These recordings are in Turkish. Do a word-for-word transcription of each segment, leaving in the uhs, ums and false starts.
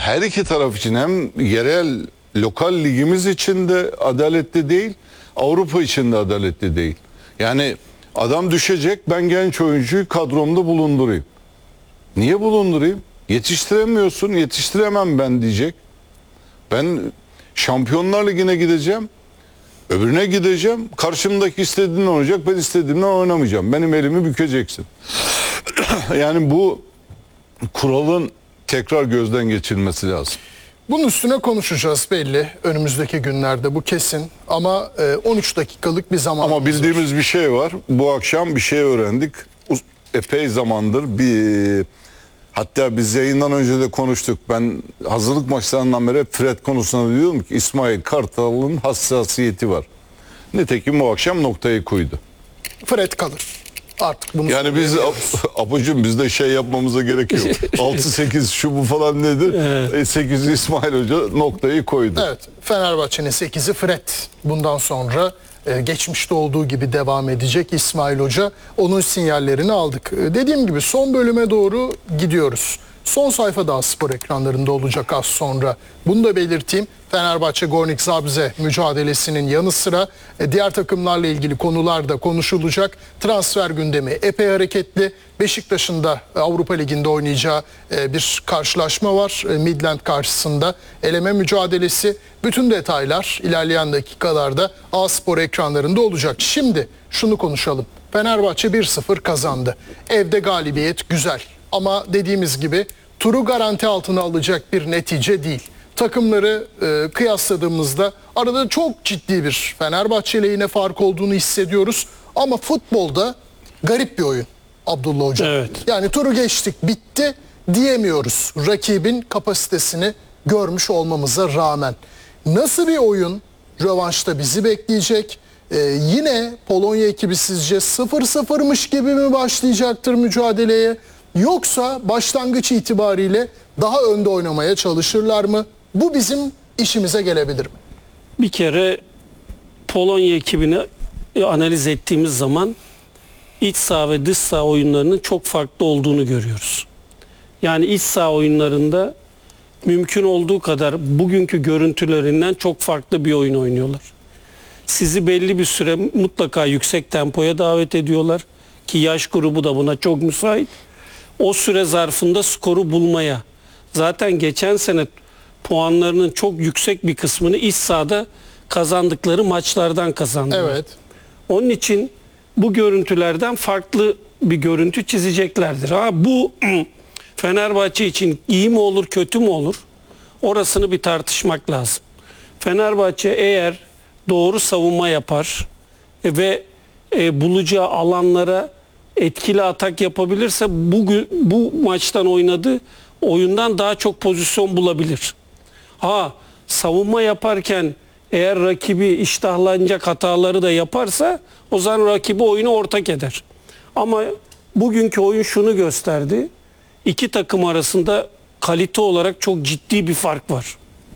her iki taraf için hem yerel lokal ligimiz için de adaletli değil, Avrupa için de adaletli değil. Yani adam düşecek, ben genç oyuncuyu kadromda bulundurayım. Niye bulundurayım? Yetiştiremiyorsun, yetiştiremem ben diyecek. Ben Şampiyonlar Ligi'ne gideceğim, öbürüne gideceğim, karşımdaki istediğinden oynayacak, ben istediğimden oynamayacağım. Benim elimi bükeceksin. Yani bu kuralın tekrar gözden geçirilmesi lazım. Bunun üstüne konuşacağız belli önümüzdeki günlerde, bu kesin, ama on üç dakikalık bir zaman. Ama bildiğimiz var. Bir şey var. Bu akşam bir şey öğrendik. Epey zamandır bir, hatta biz yayından önce de konuştuk. Ben hazırlık maçlarından beri Fred konusunda diyorum ki İsmail Kartal'ın hassasiyeti var. Nitekim bu akşam noktayı koydu. Fred kalır. Artık bunu yani biz abucum bizde şey yapmamıza gerek yok. altı sekiz şu bu falan nedir? Evet. sekiz İsmail Hoca noktayı koydu. Evet. Fenerbahçe'nin sekizi Fred. Bundan sonra e, geçmişte olduğu gibi devam edecek İsmail Hoca. Onun sinyallerini aldık. E, dediğim gibi son bölüme doğru gidiyoruz. Son sayfa daha spor ekranlarında olacak az sonra. Bunu da belirteyim. Fenerbahçe Gornik Zabrze mücadelesinin yanı sıra diğer takımlarla ilgili konular da konuşulacak. Transfer gündemi epey hareketli. Beşiktaş'ın da Avrupa Ligi'nde oynayacağı bir karşılaşma var. Midland karşısında eleme mücadelesi. Bütün detaylar ilerleyen dakikalarda A-Spor ekranlarında olacak. Şimdi şunu konuşalım. Fenerbahçe bir sıfır kazandı. Evde galibiyet güzel. Ama dediğimiz gibi turu garanti altına alacak bir netice değil. Takımları e, kıyasladığımızda arada çok ciddi bir Fenerbahçe lehine fark olduğunu hissediyoruz. Ama futbolda garip bir oyun Abdullah Hoca. Evet. Yani turu geçtik, bitti diyemiyoruz. Rakibin kapasitesini görmüş olmamıza rağmen. Nasıl bir oyun rövanşta bizi bekleyecek? Ee, yine Polonya ekibi sizce sıfır sıfırmış gibi mi başlayacaktır mücadeleye? Yoksa başlangıç itibariyle daha önde oynamaya çalışırlar mı? Bu bizim işimize gelebilir mi? Bir kere Polonya ekibini analiz ettiğimiz zaman iç saha ve dış saha oyunlarının çok farklı olduğunu görüyoruz. Yani iç saha oyunlarında mümkün olduğu kadar bugünkü görüntülerinden çok farklı bir oyun oynuyorlar. Sizi belli bir süre mutlaka yüksek tempoya davet ediyorlar ki yaş grubu da buna çok müsait. O süre zarfında skoru bulmaya, zaten geçen sene puanlarının çok yüksek bir kısmını iç sahada kazandıkları maçlardan kazandılar. Evet. Onun için bu görüntülerden farklı bir görüntü çizeceklerdir. Ha, bu Fenerbahçe için iyi mi olur, kötü mü olur? Orasını bir tartışmak lazım. Fenerbahçe eğer doğru savunma yapar ve e, bulacağı alanlara etkili atak yapabilirse bugün bu maçtan oynadığı oyundan daha çok pozisyon bulabilir. Ha, savunma yaparken eğer rakibi iştahlanacak hataları da yaparsa o zaman rakibi oyunu ortak eder. Ama bugünkü oyun şunu gösterdi. İki takım arasında kalite olarak çok ciddi bir fark var.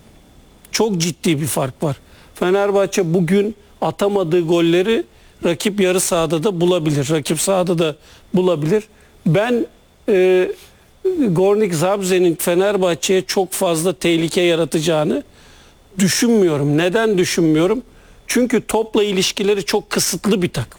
Çok ciddi bir fark var. Fenerbahçe bugün atamadığı golleri rakip yarı sahada da bulabilir. Rakip sahada da bulabilir. Ben e, Gornik Zabrze'nin Fenerbahçe'ye çok fazla tehlike yaratacağını düşünmüyorum. Neden düşünmüyorum? Çünkü topla ilişkileri çok kısıtlı bir takım.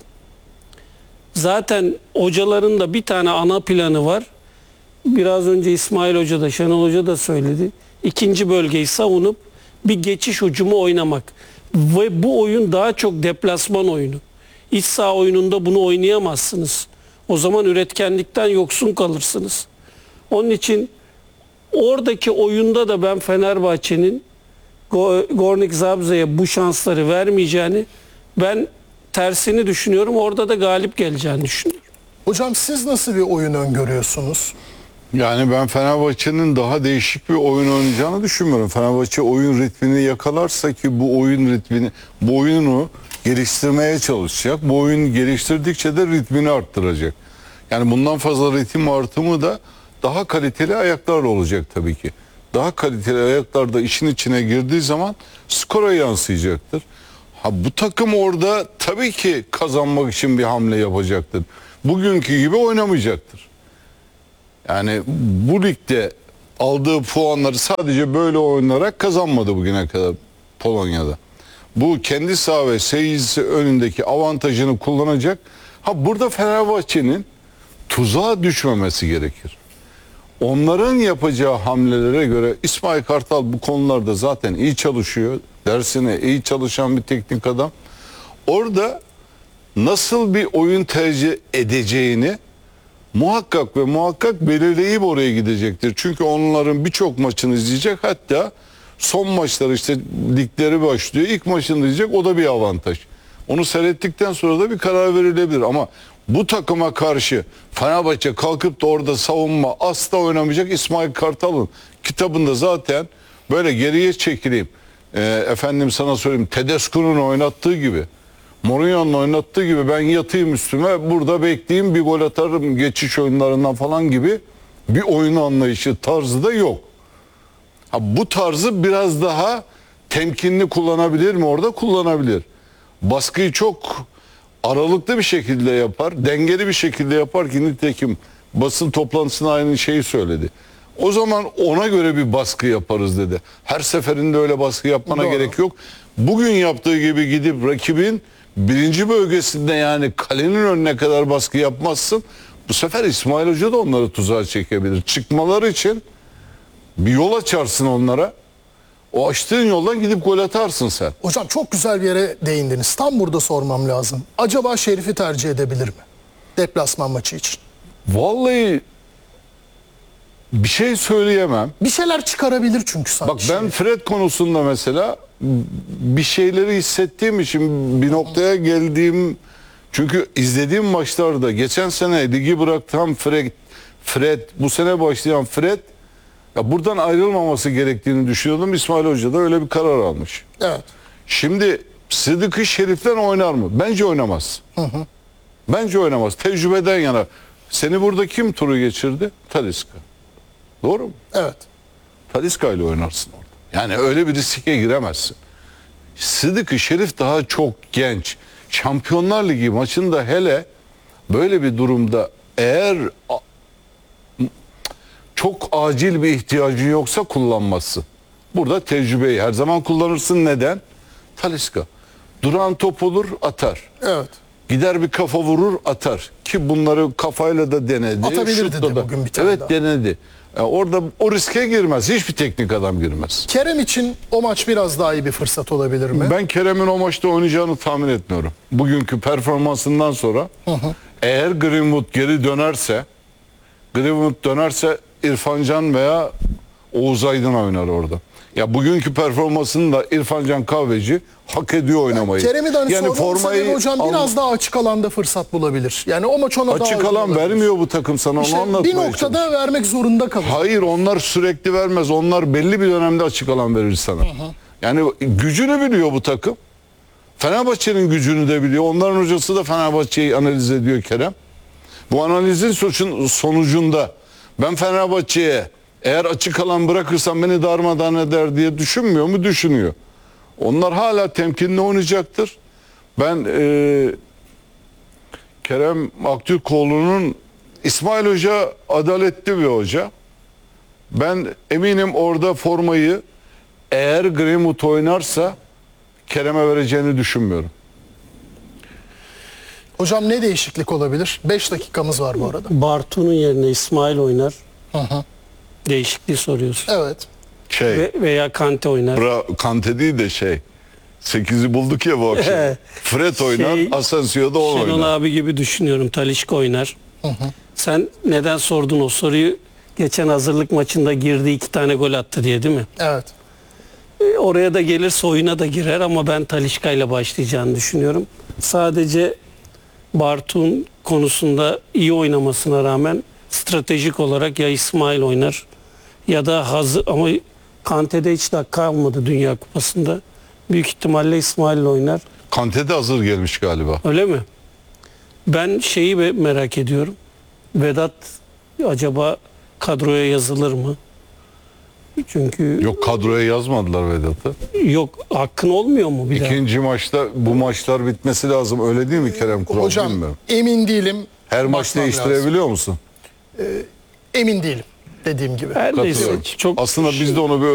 Zaten hocaların da bir tane ana planı var. Biraz önce İsmail Hoca da, Şenol Hoca da söyledi. İkinci bölgeyi savunup bir geçiş hücumu oynamak. Ve bu oyun daha çok deplasman oyunu. İç saha oyununda bunu oynayamazsınız. O zaman üretkenlikten yoksun kalırsınız. Onun için oradaki oyunda da ben Fenerbahçe'nin Gornik Zabrze'ye bu şansları vermeyeceğini, ben tersini düşünüyorum. Orada da galip geleceğini düşünüyorum. Hocam siz nasıl bir oyun öngörüyorsunuz? Yani ben Fenerbahçe'nin daha değişik bir oyun oynayacağını düşünmüyorum. Fenerbahçe oyun ritmini yakalarsa ki bu oyun ritmini, bu oyunu geliştirmeye çalışacak. Bu oyun geliştirdikçe de ritmini arttıracak. Yani bundan fazla ritim artımı da daha kaliteli ayaklarla olacak tabii ki. Daha kaliteli ayaklar da işin içine girdiği zaman skora yansıyacaktır. Ha, bu takım orada tabii ki kazanmak için bir hamle yapacaktır. Bugünkü gibi oynamayacaktır. Yani bu ligde aldığı puanları sadece böyle oynayarak kazanmadı bugüne kadar Polonya'da. Bu kendi saha ve seyircisi önündeki avantajını kullanacak. Ha burada Fenerbahçe'nin tuzağa düşmemesi gerekir. Onların yapacağı hamlelere göre İsmail Kartal bu konularda zaten iyi çalışıyor. Dersine iyi çalışan bir teknik adam. Orada nasıl bir oyun tercih edeceğini muhakkak ve muhakkak belirleyip oraya gidecektir. Çünkü onların birçok maçını izleyecek. Hatta son maçlar işte ligleri başlıyor. İlk maçını izleyecek, o da bir avantaj. Onu seyrettikten sonra da bir karar verilebilir. Ama bu takıma karşı Fenerbahçe kalkıp da orada savunma asla oynamayacak. İsmail Kartal'ın kitabında zaten böyle geriye çekileyim. Ee, efendim sana söyleyeyim, Tedesco'nun oynattığı gibi, Mourinho'nun oynattığı gibi ben yatayım üstüme burada bekleyeyim bir gol atarım geçiş oyunlarından falan gibi bir oyun anlayışı tarzı da yok. Ha, bu tarzı biraz daha temkinli kullanabilir mi? Orada kullanabilir. Baskıyı çok aralıklı bir şekilde yapar, dengeli bir şekilde yapar ki nitekim basın toplantısında aynı şeyi söyledi. O zaman ona göre bir baskı yaparız dedi. Her seferinde öyle baskı yapmana Doğru. gerek yok. Bugün yaptığı gibi gidip rakibin birinci bölgesinde yani kalenin önüne kadar baskı yapmazsın. Bu sefer İsmail Hoca da onları tuzağa çekebilir. Çıkmaları için bir yol açarsın onlara. O açtığın yoldan gidip gol atarsın sen. Hocam çok güzel bir yere değindiniz. Tam burada sormam lazım. Acaba Şerif'i tercih edebilir mi? Deplasman maçı için. Vallahi bir şey söyleyemem. Bir şeyler çıkarabilir çünkü sanki. Bak ben Fred konusunda mesela bir şeyleri hissettiğim için bir noktaya geldiğim, çünkü izlediğim maçlarda geçen sene ligi bırakan Fred, Fred bu sene başlayan Fred ya buradan ayrılmaması gerektiğini düşünüyordum. İsmail Hoca da öyle bir karar almış. Evet. Şimdi Sıdıkı Şerif'ten oynar mı? Bence oynamaz. Hı hı. Bence oynamaz. Tecrübeden yana. Seni burada kim turu geçirdi? Talisca. Doğru mu? Evet. Talisca ile oynarsın orada. Yani öyle bir riske giremezsin. Sıdıkı Şerif daha çok genç. Şampiyonlar Ligi maçında hele böyle bir durumda eğer a- çok acil bir ihtiyacın yoksa kullanması. Burada tecrübeyi her zaman kullanırsın. Neden? Talisca. Duran top olur, atar. Evet. Gider bir kafa vurur, atar. Ki bunları kafayla da denedi. Atabilirdi şutla de da. bugün bir tane Evet daha. denedi. Yani orada o riske girmez. Hiçbir teknik adam girmez. Kerem için o maç biraz daha iyi bir fırsat olabilir mi? Ben Kerem'in o maçta oynayacağını tahmin etmiyorum. Bugünkü performansından sonra eğer Greenwood geri dönerse Greenwood dönerse İrfan Can veya Oğuz Aydın oynar orada. Ya bugünkü performansını da İrfan Can Kahveci hak ediyor oynamayı. Kerem'i de hani yani sormamın sebebi hocam al- biraz daha açık alanda fırsat bulabilir. Yani o maç ona daha açık uygun alan olabilir. vermiyor bu takım sana, İşte onu anlatmaya bir noktada çalışıyorum. vermek zorunda kalır. Hayır, onlar sürekli vermez. Onlar belli bir dönemde açık alan verir sana. Yani gücünü biliyor bu takım. Fenerbahçe'nin gücünü de biliyor. Onların hocası da Fenerbahçe'yi analiz ediyor Kerem. Bu analizin sonucun- sonucunda ben Fenerbahçe'ye eğer açık alan bırakırsam beni darmadağın eder diye düşünmüyor mu? Düşünüyor. Onlar hala temkinli oynayacaktır. Ben e, Kerem Aktürkoğlu'nun, İsmail Hoca adaletli bir hoca. Ben eminim orada formayı eğer Greenwood oynarsa Kerem'e vereceğini düşünmüyorum. Hocam ne değişiklik olabilir? beş dakikamız var bu arada. Bartu'nun yerine İsmail oynar. Hı hı. Değişikliği soruyorsun. Evet. Şey, Ve, veya Kante oynar. Bra- Kante değil de şey, sekizi bulduk ya bu akşam. Fred oynar, Şey, Asensio da o Şenol oynar. abi gibi düşünüyorum. Talisca oynar. Sen neden sordun o soruyu? Geçen hazırlık maçında girdi, iki tane gol attı diye, değil mi? Evet. E, oraya da gelirse oyuna da girer ama ben Talisca ile başlayacağını düşünüyorum. Sadece Bartu'nun konusunda iyi oynamasına rağmen stratejik olarak ya İsmail oynar ya da hazır, ama Kante'de hiç dakika almadı Dünya Kupası'nda. Büyük ihtimalle İsmail oynar. Kante de hazır gelmiş galiba. Öyle mi? Ben şeyi be- merak ediyorum. Vedat acaba kadroya yazılır mı? Çünkü Yok, kadroya yazmadılar Vedat'ı. yok, hakkın olmuyor mu bir daha? İkinci maçta bu maçlar bitmesi lazım. Öyle değil mi Kerem Kural? Hocam Bilmiyorum. emin değilim. Her maç Bakmam değiştirebiliyor musun? lazım. Emin değilim. dediğim gibi. Her neyse Katılıyorum. çok Aslında biz de onu bir